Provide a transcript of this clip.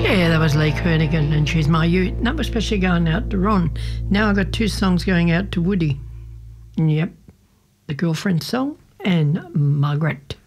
Yeah, that was Lee Kernaghan and She's My Ute. And that was especially going out to Ron. Now I've got two songs going out to Woody. Yep, the Girlfriend song and Margaret.